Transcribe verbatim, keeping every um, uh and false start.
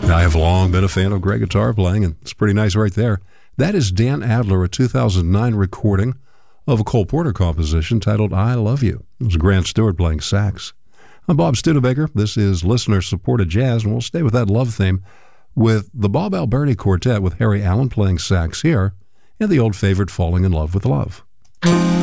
I have long been a fan of Greg guitar playing, and it's pretty nice right there. That is Dan Adler, a two thousand nine recording of a Cole Porter composition titled I Love You. It was Grant Stewart playing sax. I'm Bob Studebaker. This is listener-supported jazz, and we'll stay with that love theme with the Bob Alberti Quartet with Harry Allen playing sax here, and the old favorite Falling in Love with Love.